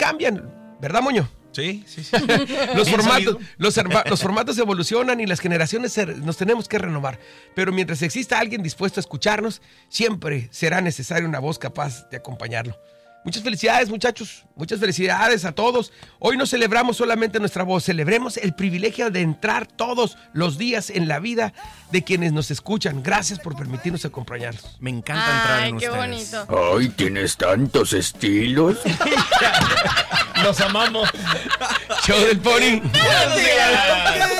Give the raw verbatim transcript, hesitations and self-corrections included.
cambian, ¿verdad, Moño? Sí, sí, sí. Los formatos, los, los formatos evolucionan y las generaciones se, nos tenemos que renovar. Pero mientras exista alguien dispuesto a escucharnos, siempre será necesaria una voz capaz de acompañarlo. Muchas felicidades, muchachos. Muchas felicidades a todos. Hoy no celebramos solamente nuestra voz, celebremos el privilegio de entrar todos los días en la vida de quienes nos escuchan. Gracias por permitirnos acompañarlos. Me encanta Ay, entrar en qué ustedes. bonito. Ay, tienes tantos estilos. Los amamos. Show del Pony. Buenos días.